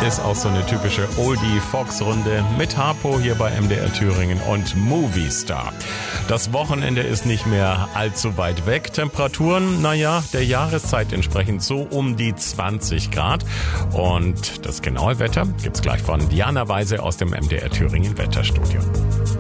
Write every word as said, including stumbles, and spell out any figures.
ist auch so eine typische Oldie-Fox-Runde mit Harpo hier bei M D R Thüringen und Movie Star. Das Wochenende ist nicht mehr allzu weit weg. Temperaturen, naja, der Jahreszeit entsprechend so um die zwanzig Grad. Und das genaue Wetter gibt's gleich von Diana Weise aus dem M D R Thüringen Wetterstudio.